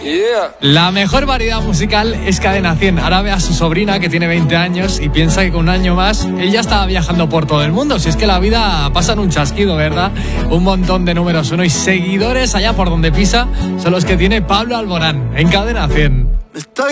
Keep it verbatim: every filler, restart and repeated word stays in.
Yeah. La mejor variedad musical es Cadena cien. Ahora ve a su sobrina que tiene veinte años y piensa que con un año más él ya estaba viajando por todo el mundo. Si es que la vida pasa en un chasquido, ¿verdad? Un montón de números uno y seguidores allá por donde pisa son los que tiene Pablo Alborán en Cadena cien. Estoy